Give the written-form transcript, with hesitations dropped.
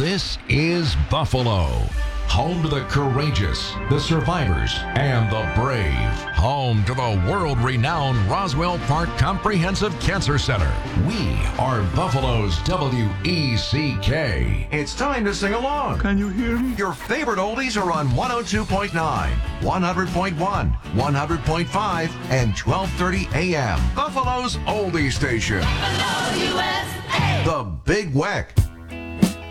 This is Buffalo, home to the courageous, the survivors, and the brave. Home to the world-renowned Roswell Park Comprehensive Cancer Center. We are Buffalo's WECK. It's time to sing along. Can you hear me? Your favorite oldies are on 102.9, 100.1, 100.5, and 1230 AM. Buffalo's oldie station. Buffalo, USA. The Big Weck.